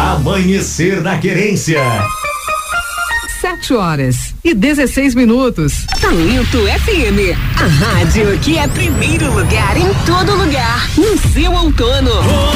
Amanhecer na Querência. 7h16. Talento FM, a rádio que é primeiro lugar em todo lugar, no seu outono.